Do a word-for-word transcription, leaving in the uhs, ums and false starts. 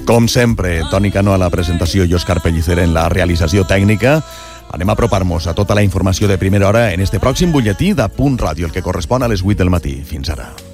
Com sempre, Toni Cano a la presentació i Òscar Pellicer en la realització tècnica. Anem a apropar-nos a tota la informació de primera hora en este pròxim butlletí de Punt Ràdio, el que correspon a les vuit del matí. Fins ara.